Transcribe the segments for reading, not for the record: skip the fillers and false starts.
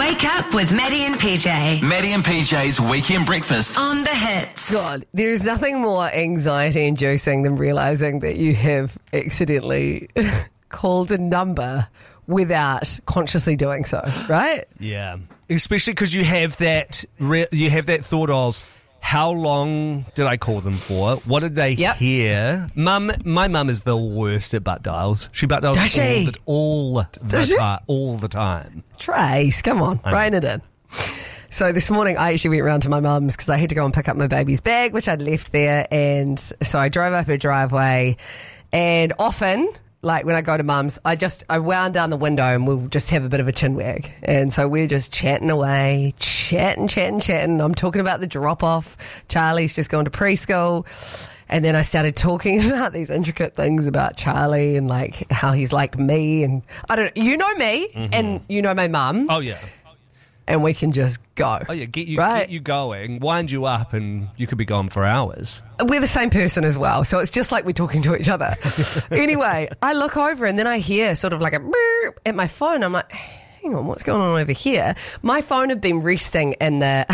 Wake up with Maddie and PJ. Maddie and PJ's Weekend Breakfast. On the hits. God, there is nothing more anxiety-inducing than realising that you have accidentally called a number without consciously doing so, right? Yeah, especially because you have that thought of, how long did I call them for? What did they hear? My mum is the worst at butt dials. She butt dials all the time. Trace, come on, rein it in. So this morning I actually went round to my mum's because I had to go and pick up my baby's bag, which I'd left there. And so I drove up her driveway, and often, like when I go to mum's, I wound down the window and we'll just have a bit of a chin wag. And so we're just chatting away, chatting. I'm talking about the drop-off. Charlie's just gone to preschool. And then I started talking about these intricate things about Charlie and like how he's like me. And I don't know, you know me and you know my mum. Oh, yeah. And we can just go. Oh, yeah, get you going, wind you up, and you could be gone for hours. We're the same person as well, so it's just like we're talking to each other. Anyway, I look over and then I hear sort of like a burp at my phone. I'm like, hang on, what's going on over here? My phone had been resting in the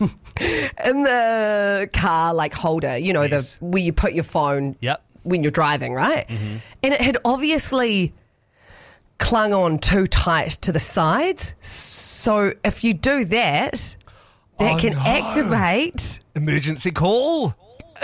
car like holder, you know, the where you put your phone when you're driving, right? Mm-hmm. And it had obviously clung on too tight to the sides. So if you do that, can activate emergency call.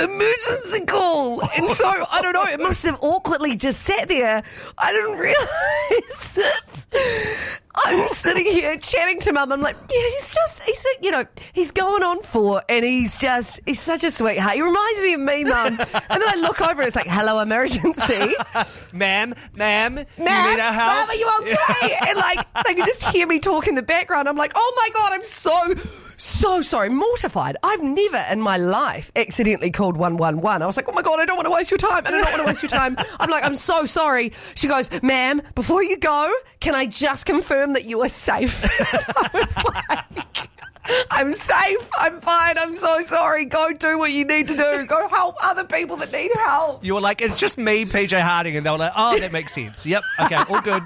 And so, I don't know, it must have awkwardly just sat there. I didn't realise it. I'm sitting here chatting to Mum. I'm like, yeah, he's going on 4 and he's such a sweetheart. He reminds me of me, Mum. And then I look over and it's like, hello, emergency. Ma'am, you need our help? Mum, are you okay? And like, they can just hear me talk in the background. I'm like, oh my God, I'm so sorry, mortified. I've never in my life accidentally called 111. I was like, oh my God, I don't want to waste your time. And I don't want to waste your time. I'm like, I'm so sorry. She goes, ma'am, before you go, can I just confirm that you are safe? I was like, I'm safe. I'm fine. I'm so sorry. Go do what you need to do. Go help other people that need help. You were like, it's just me, PJ Harding. And they were like, oh, that makes sense. Yep. Okay, all good.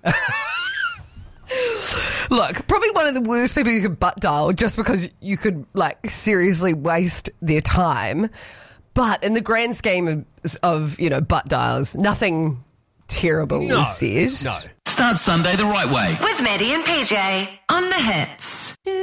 Look, probably one of the worst people you could butt dial just because you could, like, seriously waste their time. But in the grand scheme of butt dials, nothing terrible was said. No. Start Sunday the right way. With Maddie and PJ on the hits.